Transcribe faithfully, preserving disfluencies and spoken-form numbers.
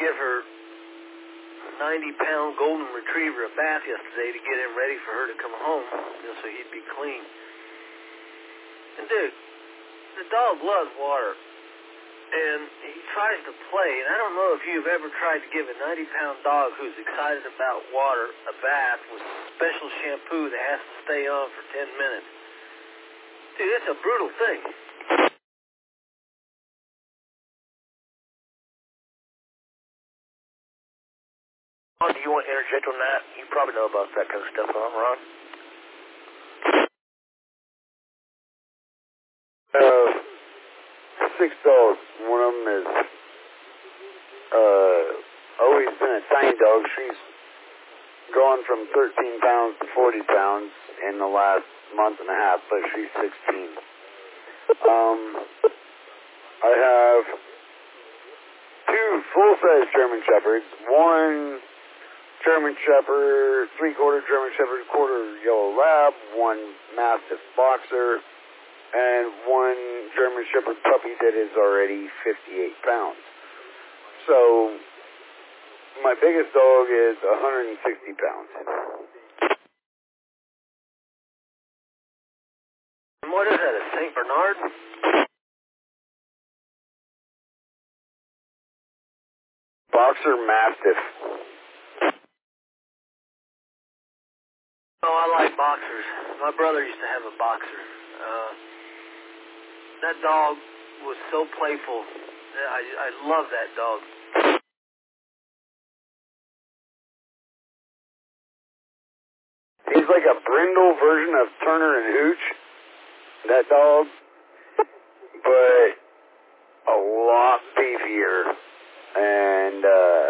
give her ninety-pound golden retriever a bath yesterday to get him ready for her to come home, you know, so he'd be clean. And, dude, the dog loves water. And he tries to play, and I don't know if you've ever tried to give a ninety-pound dog who's excited about water a bath with special shampoo that has to stay on for ten minutes. Dude, it's a brutal thing. Do you want to interject on that? You probably know about that kind of stuff, huh, Ron? Uh, six dogs. One of them is uh, always been a tiny dog. She's gone from thirteen pounds to forty pounds in the last month and a half, but she's sixteen. Um, I have two full-size German Shepherds. One German Shepherd, three-quarter German Shepherd, quarter Yellow Lab, one Mastiff Boxer, and one German Shepherd puppy that is already fifty-eight pounds. So, my biggest dog is one hundred sixty pounds. And what is that, a Saint Bernard? Boxer Mastiff. Oh, I like boxers. My brother used to have a boxer. Uh, that dog was so playful. I, I love that dog. He's like a brindle version of Turner and Hooch, that dog, but a lot beefier. And uh,